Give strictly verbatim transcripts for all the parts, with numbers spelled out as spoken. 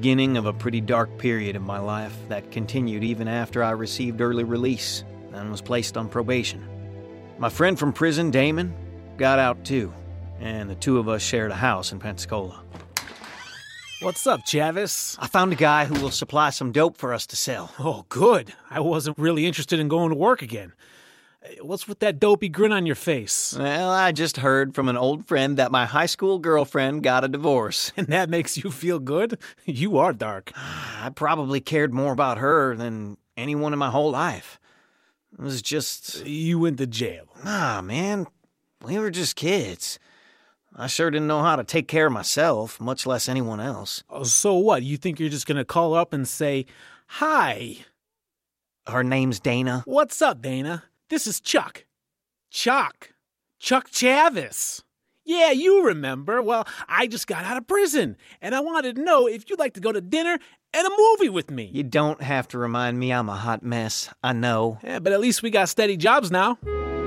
beginning of a pretty dark period in my life that continued even after I received early release and was placed on probation. My friend from prison, Damon, got out too, and the two of us shared a house in Pensacola. What's up, Chavis? I found a guy who will supply some dope for us to sell. Oh, good. I wasn't really interested in going to work again. What's with that dopey grin on your face? Well, I just heard from an old friend that my high school girlfriend got a divorce. And that makes you feel good? You are dark. I probably cared more about her than anyone in my whole life. It was just... You went to jail. Nah, man. We were just kids. I sure didn't know how to take care of myself, much less anyone else. Oh, so what? You think you're just going to call up and say, hi? Her name's Dana. What's up, Dana? This is Chuck. Chuck. Chuck Chavis. Yeah, you remember. Well, I just got out of prison, and I wanted to know if you'd like to go to dinner and a movie with me. You don't have to remind me I'm a hot mess. I know. Yeah, but at least we got steady jobs now.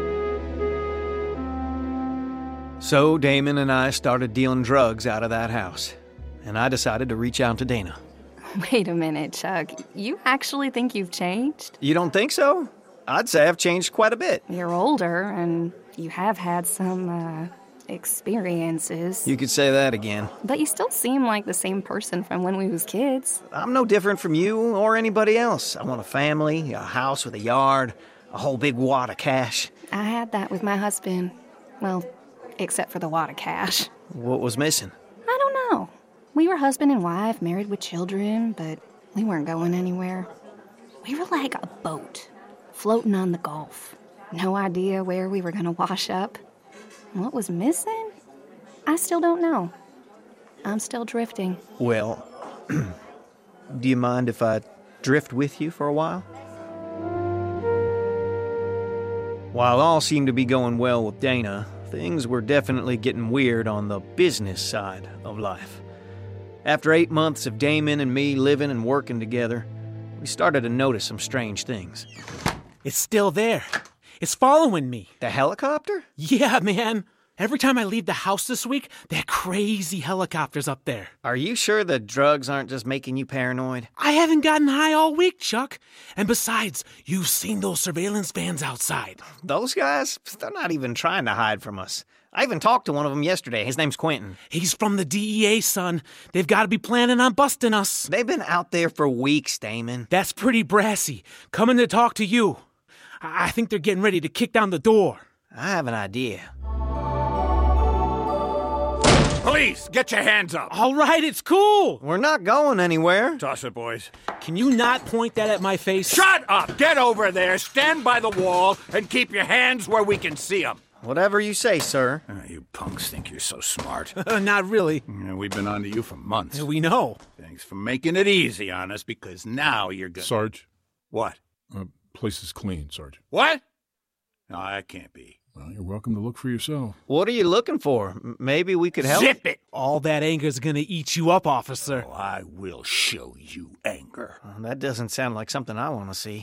So Damon and I started dealing drugs out of that house, and I decided to reach out to Dana. Wait a minute, Chuck. You actually think you've changed? You don't think so? I'd say I've changed quite a bit. You're older, and you have had some, uh, experiences. You could say that again. But you still seem like the same person from when we was kids. I'm no different from you or anybody else. I want a family, a house with a yard, a whole big wad of cash. I had that with my husband. Well, except for the wad of cash. What was missing? I don't know. We were husband and wife, married with children, but we weren't going anywhere. We were like a boat, floating on the Gulf. No idea where we were going to wash up. What was missing? I still don't know. I'm still drifting. Well, do you mind if I drift with you for a while? While all seemed to be going well with Dana, things were definitely getting weird on the business side of life. After eight months of Damon and me living and working together, we started to notice some strange things. It's still there. It's following me. The helicopter? Yeah, man. Every time I leave the house this week, there are crazy helicopters up there. Are you sure the drugs aren't just making you paranoid? I haven't gotten high all week, Chuck. And besides, you've seen those surveillance vans outside. Those guys? They're not even trying to hide from us. I even talked to one of them yesterday. His name's Quentin. He's from the D E A, son. They've got to be planning on busting us. They've been out there for weeks, Damon. That's pretty brassy. Coming to talk to you. I think they're getting ready to kick down the door. I have an idea. Police, get your hands up. All right, it's cool. We're not going anywhere. Toss it, boys. Can you not point that at my face? Shut up! Get over there, stand by the wall, and keep your hands where we can see them. Whatever you say, sir. Uh, you punks think you're so smart. Not really. Yeah, we've been on to you for months. We know. Thanks for making it easy on us, because now you're gonna... Sarge. What? Uh, place is clean, Sergeant. What? No, that can't be. Well, you're welcome to look for yourself. What are you looking for? M- Maybe we could help? Zip it! All that anger's gonna eat you up, officer. Oh, I will show you anger. Well, that doesn't sound like something I want to see.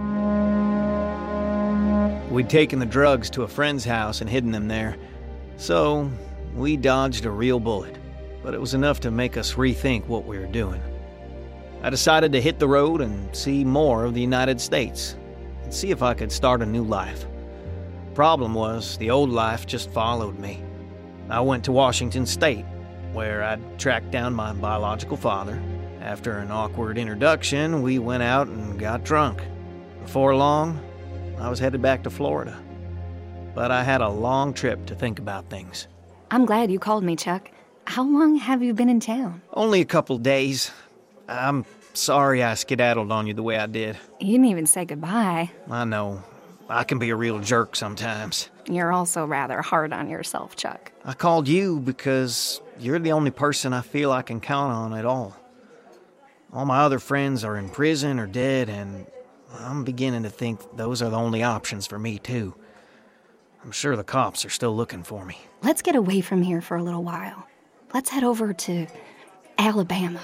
We'd taken the drugs to a friend's house and hidden them there. So, we dodged a real bullet. But it was enough to make us rethink what we were doing. I decided to hit the road and see more of the United States. And see if I could start a new life. Problem was, the old life just followed me. I went to Washington State, where I'd tracked down my biological father. After an awkward introduction, we went out and got drunk. Before long, I was headed back to Florida. But I had a long trip to think about things. I'm glad you called me, Chuck. How long have you been in town? Only a couple days. I'm sorry I skedaddled on you the way I did. You didn't even say goodbye. I know. I can be a real jerk sometimes. You're also rather hard on yourself, Chuck. I called you because you're the only person I feel I can count on at all. All my other friends are in prison or dead, and I'm beginning to think those are the only options for me, too. I'm sure the cops are still looking for me. Let's get away from here for a little while. Let's head over to Alabama.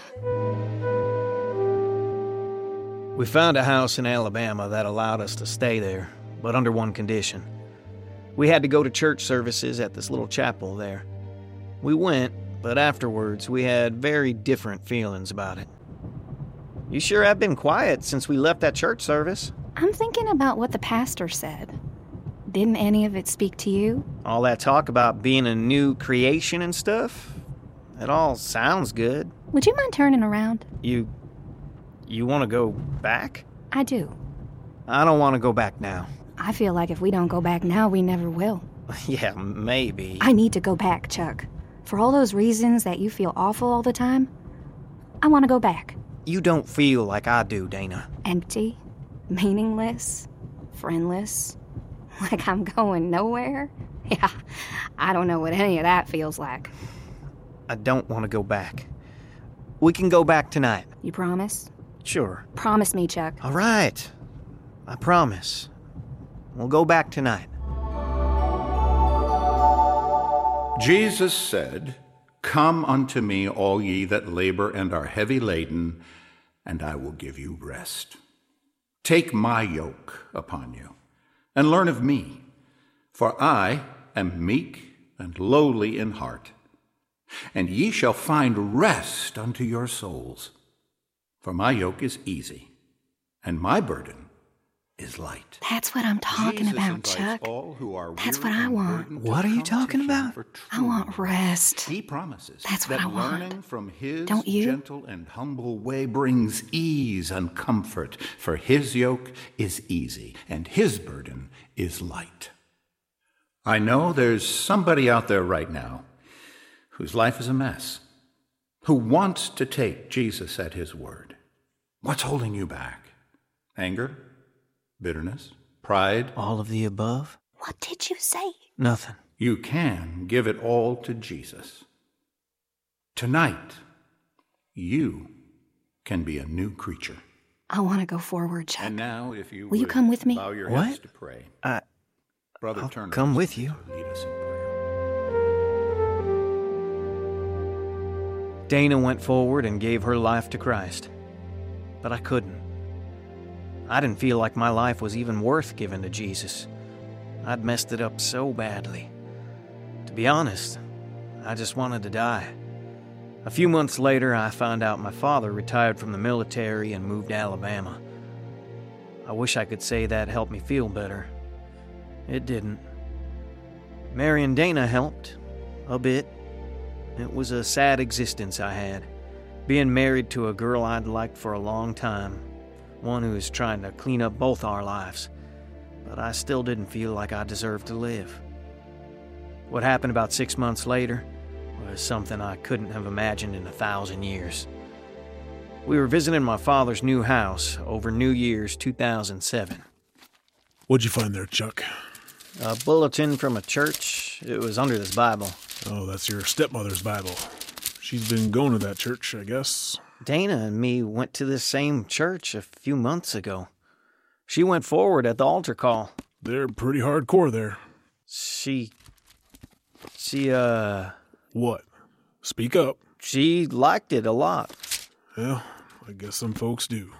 We found a house in Alabama that allowed us to stay there, but under one condition. We had to go to church services at this little chapel there. We went, but afterwards we had very different feelings about it. You sure have been quiet since we left that church service. I'm thinking about what the pastor said. Didn't any of it speak to you? All that talk about being a new creation and stuff, it all sounds good. Would you mind turning around? You... you want to go back? I do. I don't want to go back now. I feel like if we don't go back now, we never will. Yeah, maybe. I need to go back, Chuck. For all those reasons that you feel awful all the time, I want to go back. You don't feel like I do, Dana. Empty, meaningless, friendless, like I'm going nowhere? Yeah, I don't know what any of that feels like. I don't want to go back. We can go back tonight. You promise? Sure. Promise me, Chuck. All right. I promise. We'll go back tonight. Jesus said, "Come unto me, all ye that labor and are heavy laden, and I will give you rest. Take my yoke upon you, and learn of me, for I am meek and lowly in heart, and ye shall find rest unto your souls. For my yoke is easy, and my burden is light." That's what I'm talking Jesus about, invites Chuck. all who are That's weary what I and want. burdened to What are you come to talking him about? for I true want rest. He promises That's what that I want. learning from his Don't you? gentle and humble way brings ease and comfort, for his yoke is easy and his burden is light. I know there's somebody out there right now whose life is a mess, who wants to take Jesus at his word. What's holding you back? Anger? Bitterness? Pride? All of the above? What did you say? Nothing. You can give it all to Jesus. Tonight, you can be a new creature. I want to go forward, Chuck. And now, if you Will you would come with me? bow your What? heads to pray. I... Brother I'll Turner, come is with going you. to lead us in prayer. Dana went forward and gave her life to Christ. But I couldn't. I didn't feel like my life was even worth giving to Jesus. I'd messed it up so badly. To be honest, I just wanted to die. A few months later, I found out my father retired from the military and moved to Alabama. I wish I could say that helped me feel better. It didn't. Marrying Dana helped. A bit. It was a sad existence I had. Being married to a girl I'd liked for a long time. One who was trying to clean up both our lives. But I still didn't feel like I deserved to live. What happened about six months later was something I couldn't have imagined in a thousand years. We were visiting my father's new house over New Year's two thousand seven. What'd you find there, Chuck? A bulletin from a church. It was under this Bible. Oh, that's your stepmother's Bible. She's been going to that church, I guess. Dana and me went to this same church a few months ago. She went forward at the altar call. They're pretty hardcore there. She... She, uh... What? Speak up. She liked it a lot. Well, I guess some folks do.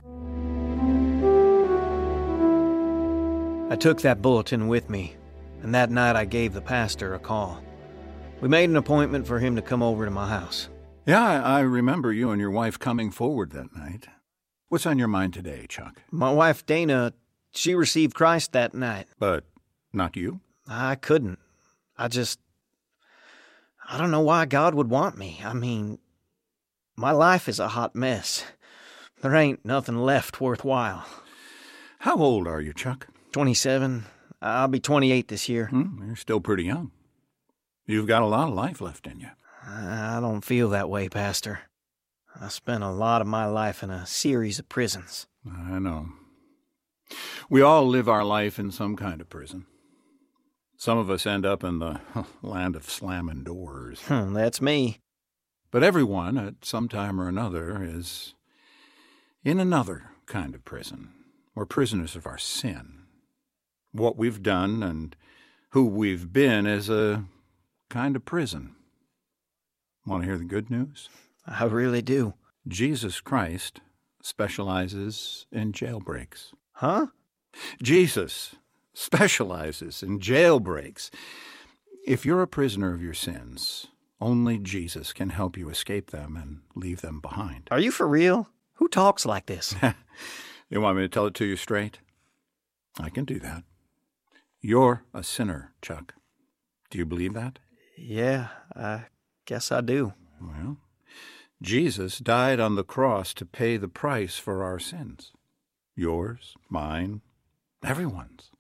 I took that bulletin with me, and that night I gave the pastor a call. We made an appointment for him to come over to my house. Yeah, I, I remember you and your wife coming forward that night. What's on your mind today, Chuck? My wife, Dana, she received Christ that night. But not you? I couldn't. I just... I don't know why God would want me. I mean, my life is a hot mess. There ain't nothing left worthwhile. How old are you, Chuck? twenty-seven. I'll be twenty-eight this year. Hmm, you're still pretty young. You've got a lot of life left in you. I don't feel that way, Pastor. I spent a lot of my life in a series of prisons. I know. We all live our life in some kind of prison. Some of us end up in the land of slamming doors. Hmm, that's me. But everyone, at some time or another, is in another kind of prison. We're prisoners of our sin. What we've done and who we've been is a kind of prison. Want to hear the good news? I really do. Jesus Christ specializes in jailbreaks. Huh? Jesus specializes in jailbreaks. If you're a prisoner of your sins, only Jesus can help you escape them and leave them behind. Are you for real? Who talks like this? You want me to tell it to you straight? I can do that. You're a sinner, Chuck. Do you believe that? Yeah, I guess I do. Well, Jesus died on the cross to pay the price for our sins. Yours, mine, everyone's.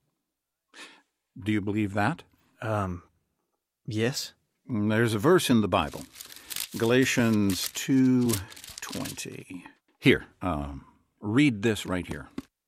Do you believe that? Um, yes. There's a verse in the Bible, Galatians two twenty. Here, um, read this right here.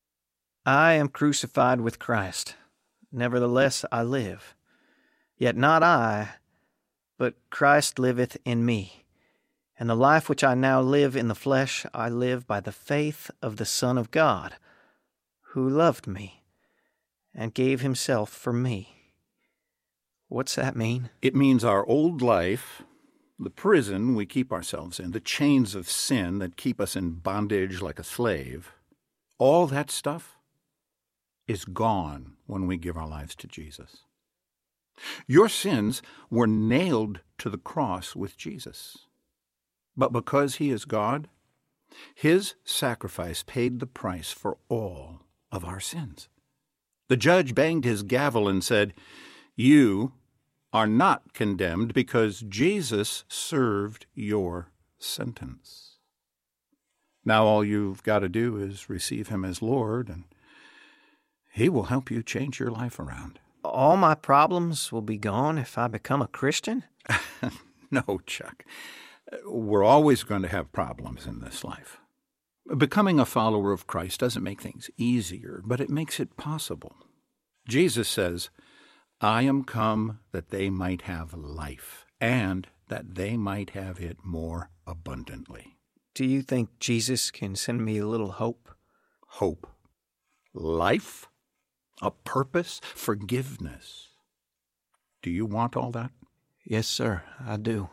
I am crucified with Christ. Nevertheless I live. Yet not I, but Christ liveth in me. And the life which I now live in the flesh, I live by the faith of the Son of God, who loved me and gave himself for me. What's that mean? It means our old life, the prison we keep ourselves in, the chains of sin that keep us in bondage like a slave, all that stuff is gone when we give our lives to Jesus. Your sins were nailed to the cross with Jesus. But because he is God, his sacrifice paid the price for all of our sins. The judge banged his gavel and said, "You are not condemned because Jesus served your sentence." Now all you've got to do is receive him as Lord, and he will help you change your life around. All my problems will be gone if I become a Christian? No, Chuck. We're always going to have problems in this life. Becoming a follower of Christ doesn't make things easier, but it makes it possible. Jesus says, "I am come that they might have life, and that they might have it more abundantly." Do you think Jesus can send me a little hope? Hope. Life. A purpose. Forgiveness. Do you want all that? Yes, sir, I do.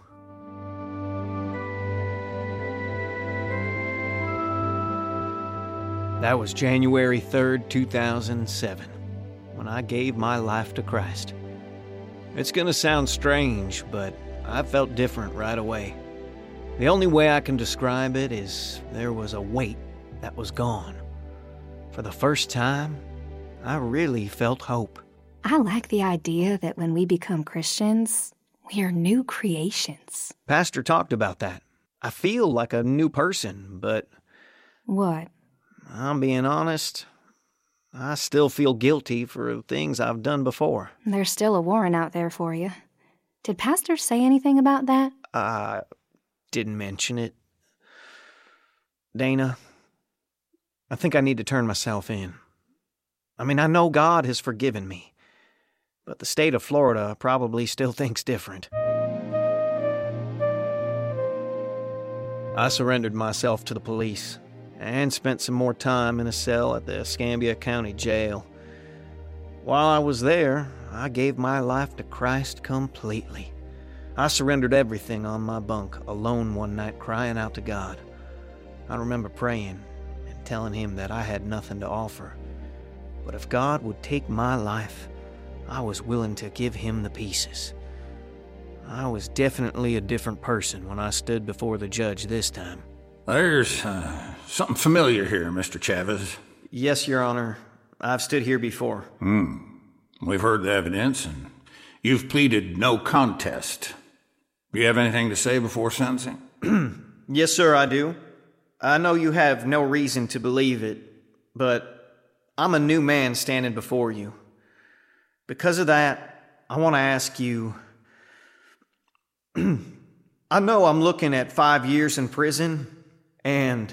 That was January third, two thousand seven, when I gave my life to Christ. It's gonna sound strange, but I felt different right away. The only way I can describe it is there was a weight that was gone. For the first time, I really felt hope. I like the idea that when we become Christians, we are new creations. Pastor talked about that. I feel like a new person, but What? I'm being honest, I still feel guilty for things I've done before. There's still a warrant out there for you. Did Pastor say anything about that? I didn't mention it. Dana, I think I need to turn myself in. I mean, I know God has forgiven me, but the state of Florida probably still thinks different. I surrendered myself to the police and spent some more time in a cell at the Escambia County Jail. While I was there, I gave my life to Christ completely. I surrendered everything on my bunk, alone one night, crying out to God. I remember praying and telling him that I had nothing to offer. But if God would take my life, I was willing to give him the pieces. I was definitely a different person when I stood before the judge this time. There's uh, something familiar here, Mister Chavez. Yes, Your Honor. I've stood here before. Hmm. We've heard the evidence, and you've pleaded no contest. Do you have anything to say before sentencing? Yes, sir, I do. I know you have no reason to believe it, but I'm a new man standing before you. Because of that, I want to ask you... I know I'm looking at five years in prison, and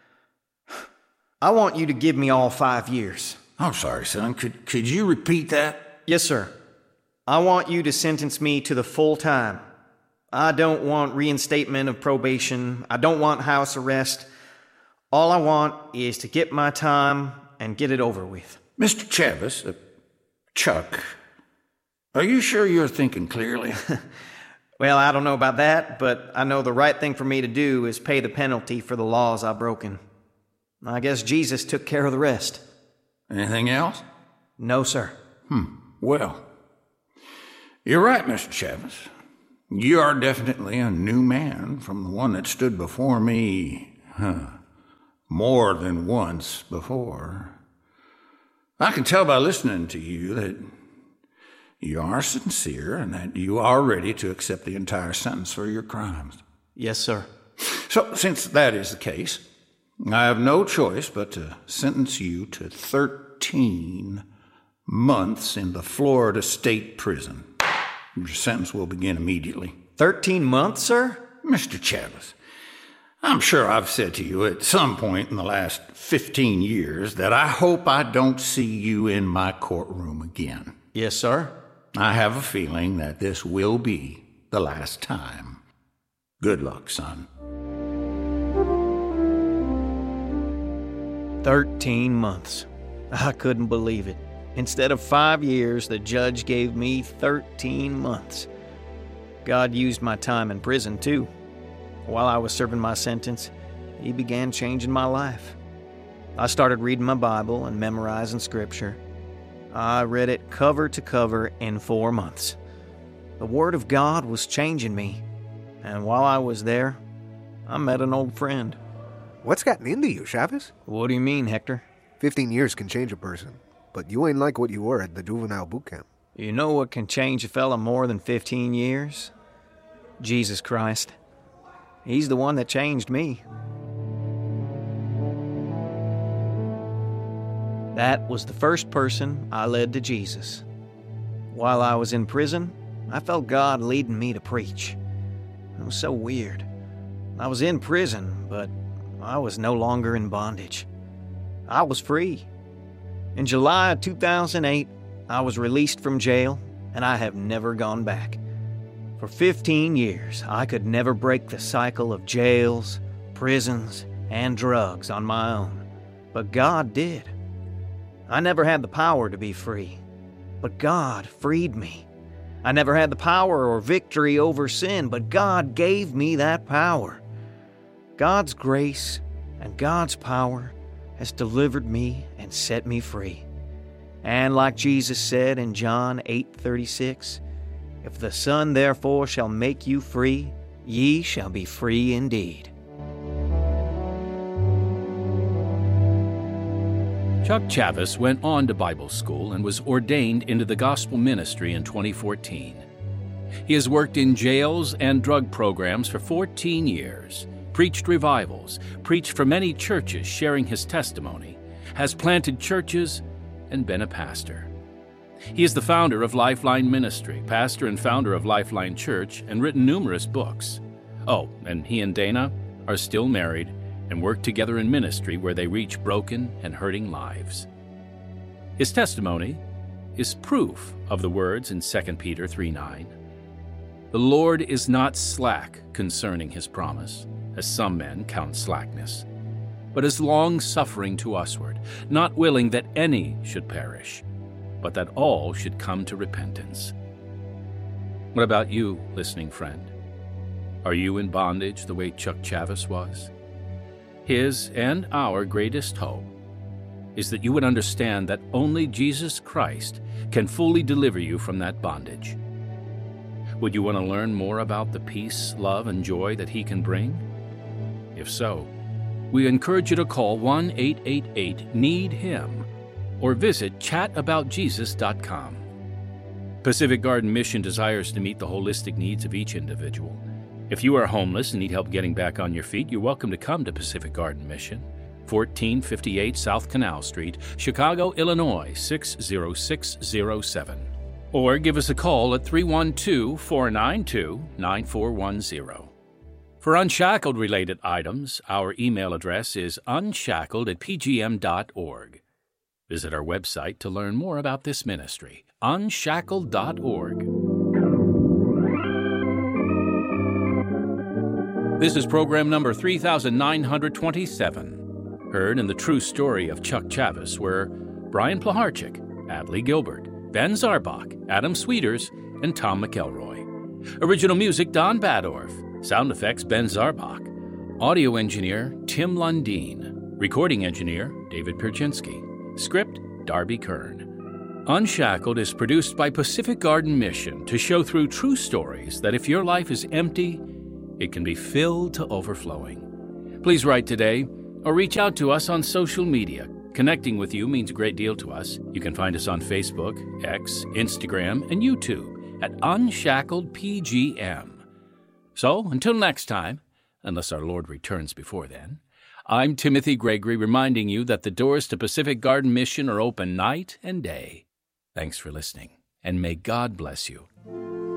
I want you to give me all five years. I'm sorry, son. Could could you repeat that? Yes, sir. I want you to sentence me to the full time. I don't want reinstatement of probation. I don't want house arrest. All I want is to get my time and get it over with. Mister Chavez, uh, Chuck, are you sure you're thinking clearly? Well, I don't know about that, but I know the right thing for me to do is pay the penalty for the laws I've broken. I guess Jesus took care of the rest. Anything else? No, sir. Hmm. Well, you're right, Mister Chavez. You are definitely a new man from the one that stood before me huh, more than once before. I can tell by listening to you that you are sincere and that you are ready to accept the entire sentence for your crimes. Yes, sir. So, since that is the case, I have no choice but to sentence you to thirteen months in the Florida State Prison. Your sentence will begin immediately. Thirteen months, sir? Mister Chavez, I'm sure I've said to you at some point in the last fifteen years that I hope I don't see you in my courtroom again. Yes, sir. I have a feeling that this will be the last time. Good luck, son. Thirteen months. I couldn't believe it. Instead of five years, the judge gave me thirteen months. God used my time in prison, too. While I was serving my sentence, He began changing my life. I started reading my Bible and memorizing Scripture. I read it cover to cover in four months. The Word of God was changing me, and while I was there, I met an old friend. What's gotten into you, Chavez? What do you mean, Hector? Fifteen years can change a person, but you ain't like what you were at the juvenile boot camp. You know what can change a fella more than fifteen years? Jesus Christ. He's the one that changed me. That was the first person I led to Jesus. While I was in prison, I felt God leading me to preach. It was so weird. I was in prison, but I was no longer in bondage. I was free. In July of two thousand eight, I was released from jail, and I have never gone back. For fifteen years, I could never break the cycle of jails, prisons, and drugs on my own. But God did. I never had the power to be free, but God freed me. I never had the power or victory over sin, but God gave me that power. God's grace and God's power has delivered me and set me free. And like Jesus said in John eight thirty-six, "If the Son therefore shall make you free, ye shall be free indeed." Chuck Chavez went on to Bible school and was ordained into the gospel ministry in twenty fourteen. He has worked in jails and drug programs for fourteen years, preached revivals, preached for many churches sharing his testimony, has planted churches, and been a pastor. He is the founder of Lifeline Ministry, pastor and founder of Lifeline Church, and written numerous books. Oh, and he and Dana are still married and work together in ministry where they reach broken and hurting lives. His testimony is proof of the words in Second Peter three nine. The Lord is not slack concerning his promise, as some men count slackness, but is long-suffering to usward, not willing that any should perish, but that all should come to repentance. What about you, listening friend? Are you in bondage the way Chuck Chavez was? His and our greatest hope is that you would understand that only Jesus Christ can fully deliver you from that bondage. Would you want to learn more about the peace, love, and joy that He can bring? If so, we encourage you to call one eight eight eight need him or visit chat about jesus dot com. Pacific Garden Mission desires to meet the holistic needs of each individual. If you are homeless and need help getting back on your feet, you're welcome to come to Pacific Garden Mission, fourteen fifty-eight South Canal Street, Chicago, Illinois, six zero six zero seven. Or give us a call at three one two, four nine two, nine four one zero. For Unshackled-related items, our email address is unshackled at p g m dot org. Visit our website to learn more about this ministry, unshackled dot org. This is program number three thousand nine hundred twenty-seven, heard in the true story of Chuck Chavez, where Brian Plaharchik, Adley Gilbert, Ben Zarbach, Adam Sweeters, and Tom McElroy. Original music, Don Badorf. Sound effects, Ben Zarbach. Audio engineer, Tim Lundeen. Recording engineer, David Perchinsky. Script, Darby Kern. Unshackled is produced by Pacific Garden Mission to show through true stories that if your life is empty, it can be filled to overflowing. Please write today, or reach out to us on social media. Connecting with you means a great deal to us. You can find us on Facebook, X, Instagram, and YouTube at Unshackled P G M. So, until next time, unless our Lord returns before then, I'm Timothy Gregory, reminding you that the doors to Pacific Garden Mission are open night and day. Thanks for listening, and may God bless you.